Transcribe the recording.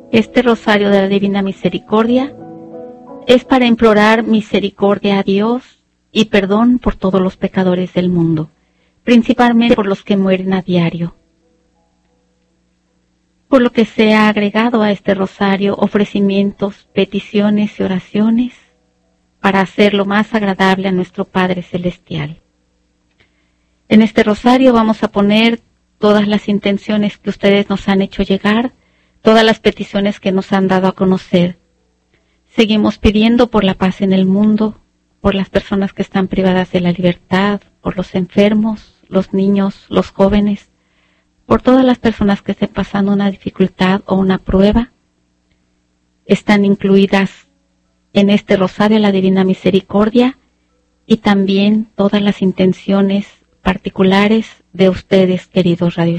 Este rosario de la Divina Misericordia es para implorar misericordia a Dios y perdón por todos los pecadores del mundo, principalmente por los que mueren a diario. Por lo que se ha agregado a este rosario ofrecimientos, peticiones y oraciones para hacerlo más agradable a nuestro Padre Celestial. En este rosario vamos a poner todas las intenciones que ustedes nos han hecho llegar, todas las peticiones que nos han dado a conocer. Seguimos pidiendo por la paz en el mundo, por las personas que están privadas de la libertad, por los enfermos, los niños, los jóvenes, por todas las personas que estén pasando una dificultad o una prueba. Están incluidas en este rosario la Divina Misericordia y también todas las intenciones particulares de ustedes, queridos radioescuchas.